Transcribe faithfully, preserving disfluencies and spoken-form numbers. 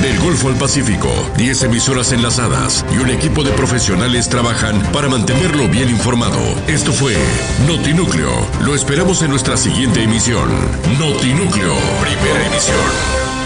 Del Golfo al Pacífico, diez emisoras enlazadas y un equipo de profesionales trabajan para mantenerlo bien informado. Esto fue Notinúcleo. Lo esperamos en nuestra siguiente emisión. Notinúcleo, primera emisión.